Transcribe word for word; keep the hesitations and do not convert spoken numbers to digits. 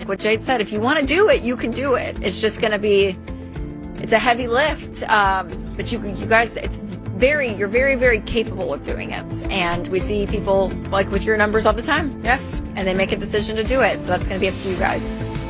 like what Jade said, if you want to do it, you can do it. It's just going to be, it's a heavy lift. Um, but you, you guys, it's very, you're very, very capable of doing it. And we see people like with your numbers all the time. Yes. And they make a decision to do it. So that's going to be up to you guys.